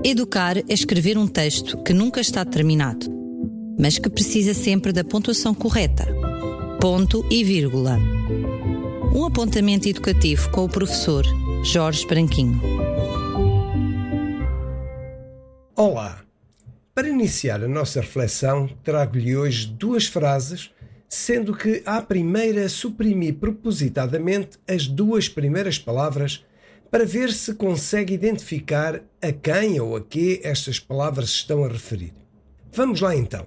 Educar é escrever um texto que nunca está terminado, mas que precisa sempre da pontuação correta. Ponto e vírgula. Um apontamento educativo com o professor Jorge Branquinho. Olá! Para iniciar a nossa reflexão, trago-lhe hoje duas frases, sendo que à primeira suprimi propositadamente as duas primeiras palavras para ver se consegue identificar a quem ou a que estas palavras estão a referir. Vamos lá então.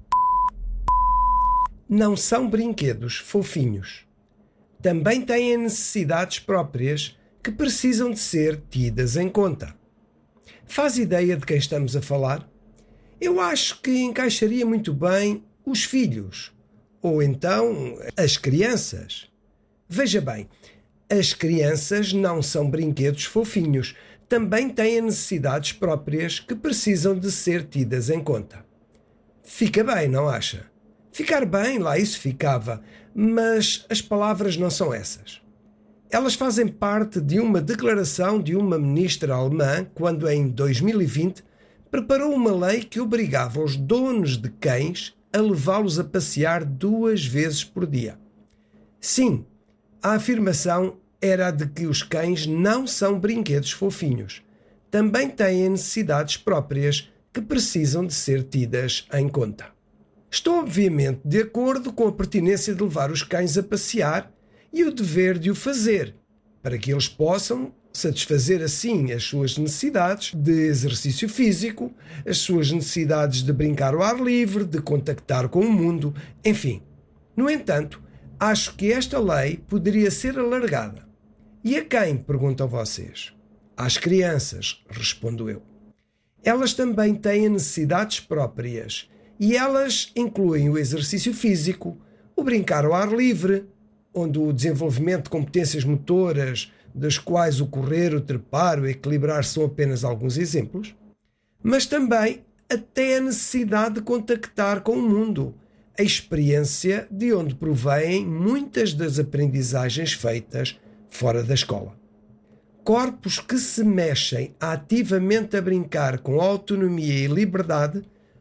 Não são brinquedos fofinhos. Também têm necessidades próprias que precisam de ser tidas em conta. Faz ideia de quem estamos a falar? Eu acho que encaixaria muito bem os filhos, ou então as crianças. Veja bem, as crianças não são brinquedos fofinhos, também têm necessidades próprias que precisam de ser tidas em conta. Fica bem, não acha? Ficar bem, lá isso ficava, mas as palavras não são essas. Elas fazem parte de uma declaração de uma ministra alemã quando, em 2020, preparou uma lei que obrigava os donos de cães a levá-los a passear 2 vezes por dia. Sim, a afirmação era a de que os cães não são brinquedos fofinhos. Também têm necessidades próprias que precisam de ser tidas em conta. Estou obviamente de acordo com a pertinência de levar os cães a passear e o dever de o fazer, para que eles possam satisfazer assim as suas necessidades de exercício físico, as suas necessidades de brincar ao ar livre, de contactar com o mundo, enfim. No entanto, acho que esta lei poderia ser alargada. E a quem, perguntam vocês? Às crianças, respondo eu. Elas também têm necessidades próprias e elas incluem o exercício físico, o brincar ao ar livre, onde o desenvolvimento de competências motoras, das quais o correr, o trepar, o equilibrar são apenas alguns exemplos, mas também até a necessidade de contactar com o mundo, a experiência de onde provêm muitas das aprendizagens feitas fora da escola. Corpos que se mexem ativamente a brincar com autonomia e liberdade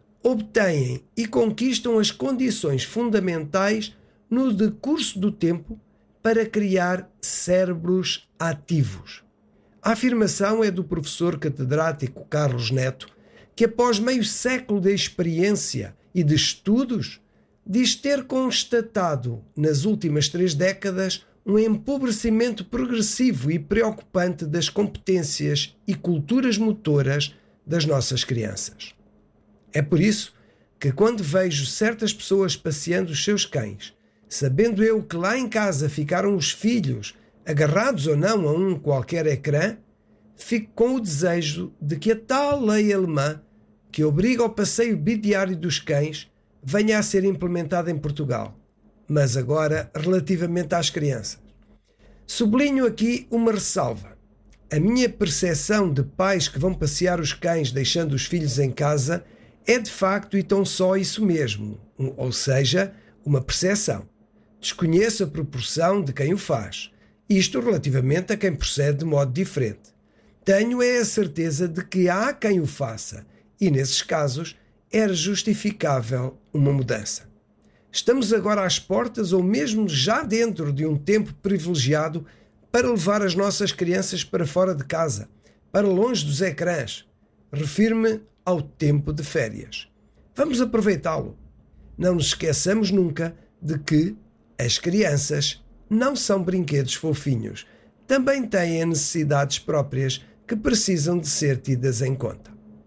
obtêm e conquistam as condições fundamentais no decurso do tempo para criar cérebros ativos. A afirmação é do professor catedrático Carlos Neto, que após meio século de experiência e de estudos, diz ter constatado nas últimas 3 décadas um empobrecimento progressivo e preocupante das competências e culturas motoras das nossas crianças. É por isso que quando vejo certas pessoas passeando os seus cães, sabendo eu que lá em casa ficaram os filhos agarrados ou não a um qualquer ecrã, fico com o desejo de que a tal lei alemã que obriga ao passeio bidiário dos cães venha a ser implementada em Portugal, mas agora relativamente às crianças. Sublinho aqui uma ressalva. A minha percepção de pais que vão passear os cães deixando os filhos em casa é de facto e tão só isso mesmo, ou seja, uma percepção. Desconheço a proporção de quem o faz, isto relativamente a quem procede de modo diferente. Tenho a certeza de que há quem o faça e, nesses casos, era justificável uma mudança. Estamos agora às portas ou mesmo já dentro de um tempo privilegiado para levar as nossas crianças para fora de casa, para longe dos ecrãs. Refiro-me ao tempo de férias. Vamos aproveitá-lo. Não nos esqueçamos nunca de que as crianças não são brinquedos fofinhos. Também têm necessidades próprias que precisam de ser tidas em conta.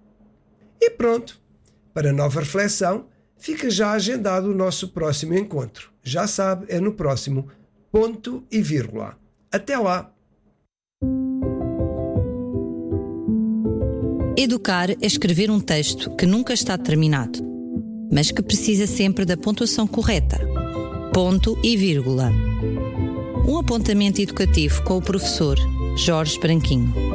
E pronto. Para nova reflexão, fica já agendado o nosso próximo encontro. Já sabe, é no próximo ponto e vírgula. Até lá! Educar é escrever um texto que nunca está terminado, mas que precisa sempre da pontuação correta. Ponto e vírgula. Um apontamento educativo com o professor Jorge Branquinho.